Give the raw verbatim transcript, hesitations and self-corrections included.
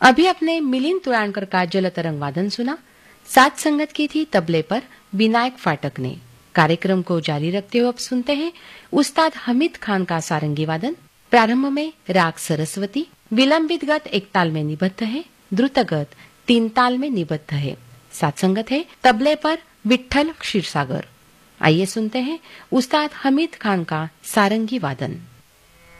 अभी अपने मिलिंद तुरानकर का जलतरंग वादन सुना। साथ संगत की थी तबले पर विनायक फाटक ने। कार्यक्रम को जारी रखते हुए अब सुनते हैं उस्ताद हमीद खान का सारंगी वादन। प्रारंभ में राग सरस्वती, विलंबित गत एक ताल में निबद्ध है, द्रुत गत तीन ताल में निबद्ध है। साथ संगत है तबले पर विठ्ठल क्षीरसागर। आइए सुनते हैं उस्ताद हमीद खान का सारंगी वादन।